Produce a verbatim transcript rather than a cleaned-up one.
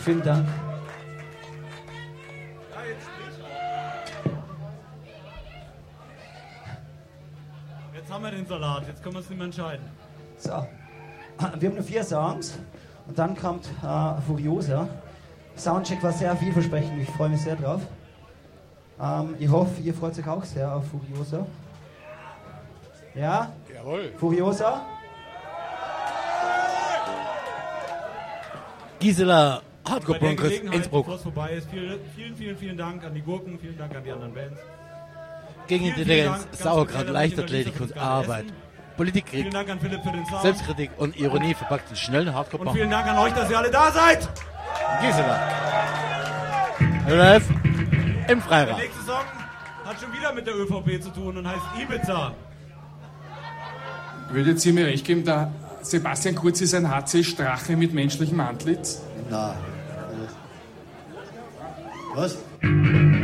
Vielen Dank. Jetzt haben wir den Salat, jetzt können wir uns nicht mehr entscheiden. So, wir haben nur vier Songs und dann kommt äh, Furiosa. Soundcheck war sehr vielversprechend, ich freue mich sehr drauf. Ähm, ich hoffe, ihr freut euch auch sehr auf Furiosa. Ja? Jawohl. Furiosa? Gisela Hardcore Bei der Bunkers Gelegenheit, Innsbruck. bevor es vorbei ist, vielen, vielen, vielen, vielen Dank an die Gurken, vielen Dank an die anderen Bands. Gegen Vielen, vielen Intelligenz, Dank, ganz Sauerkraut, speziell an Leichtathletik Michael und Liesers Arbeit. Essen. Politikkrieg, Vielen Dank an Philipp für den Sound. Selbstkritik und Ironie verpackt in schnellen Hardcore Und Punk. vielen Dank an euch, dass ihr alle da seid. Gisela. Live im Der Freirad. nächste Song hat schon wieder mit der ÖVP zu tun und heißt Ibiza. Würdet ihr mir recht geben, der Sebastian Kurz ist ein H C-Strache mit menschlichem Antlitz? Na. Was?